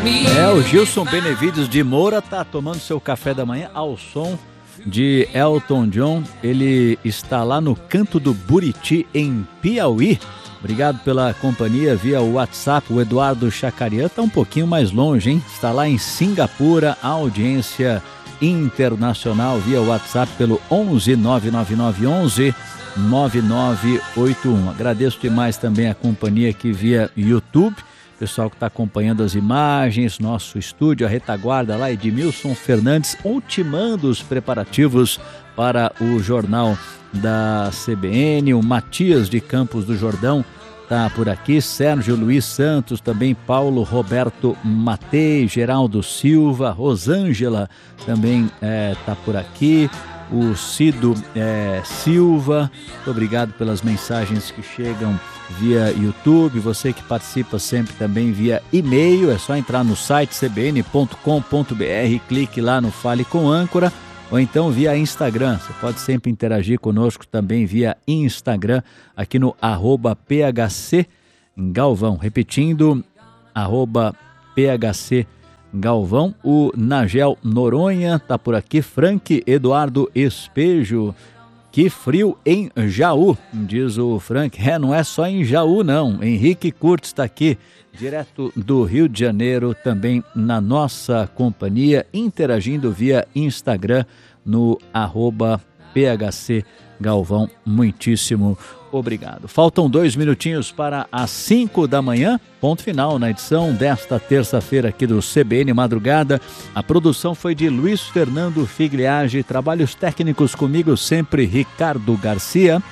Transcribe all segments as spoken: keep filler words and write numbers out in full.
É, o Gilson Benevides de Moura tá tomando seu café da manhã ao som de Elton John. Ele está lá no Canto do Buriti, em Piauí. Obrigado pela companhia via WhatsApp. O Eduardo Chacarian está um pouquinho mais longe, hein? Está lá em Singapura, a audiência internacional via WhatsApp pelo onze nove nove nove onze nove nove oito um. Agradeço demais também a companhia aqui via YouTube. Pessoal que está acompanhando as imagens, nosso estúdio, a retaguarda lá, Edmilson Fernandes, ultimando os preparativos para o Jornal da C B N. O Matias de Campos do Jordão está por aqui, Sérgio Luiz Santos, também Paulo Roberto Matei, Geraldo Silva, Rosângela também está é, por aqui, o Cido é, Silva. Muito obrigado pelas mensagens que chegam via YouTube, você que participa sempre também via e-mail, é só entrar no site c b n ponto com ponto b r, clique lá no Fale com Âncora, ou então via Instagram. Você pode sempre interagir conosco também via Instagram, aqui no arroba P H C Galvão. Repetindo, arroba P H C Galvão. O Nagel Noronha está por aqui, Frank Eduardo Espejo. Que frio em Jaú, diz o Frank. É, não é só em Jaú, não. Henrique Curtis está aqui, direto do Rio de Janeiro, também na nossa companhia, interagindo via Instagram no arroba P H C Galvão. Muitíssimo obrigado. Faltam dois minutinhos para as cinco da manhã, ponto final na edição desta terça-feira aqui do C B N Madrugada. A produção foi de Luiz Fernando Figliage, trabalhos técnicos comigo sempre, Ricardo Garcia.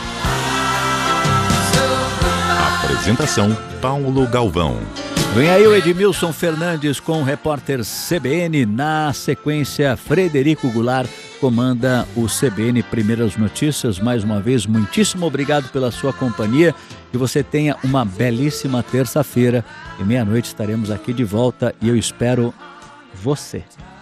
Apresentação, Paulo Galvão. Vem aí o Edmilson Fernandes com o repórter C B N. Na sequência, Frederico Goulart comanda o C B N Primeiras Notícias. Mais uma vez, muitíssimo obrigado pela sua companhia. Que você tenha uma belíssima terça-feira. E meia-noite estaremos aqui de volta e eu espero você.